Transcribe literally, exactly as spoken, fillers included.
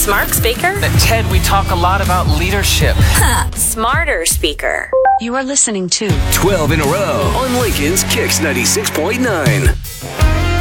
Smart speaker? Ted, we talk a lot about leadership. Huh. Smarter speaker. You are listening to twelve in a row on Lincoln's Kicks ninety-six point nine.